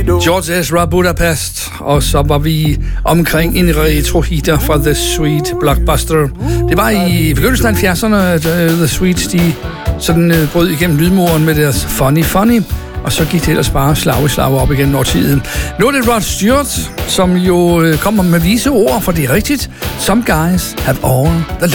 George Ezra Budapest, og så var vi omkring en retro-hitter fra The Sweet Blockbuster. Det var i begyndelsen af 70'erne, at The Sweets, de sådan brød igennem lydmuren med deres Funny, og så gik det ellers bare slag i slag op igen over tiden. Nu er det Rod Stewart, som jo kommer med vise ord, for det er rigtigt. Some guys have all the